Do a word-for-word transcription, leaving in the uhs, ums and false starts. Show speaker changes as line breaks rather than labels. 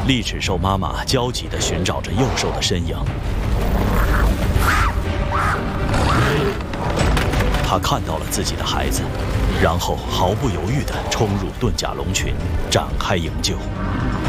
利齿兽妈妈焦急地寻找着幼兽的身影。她看到了自己的孩子，然后毫不犹豫地冲入遁甲龙群，展开营救。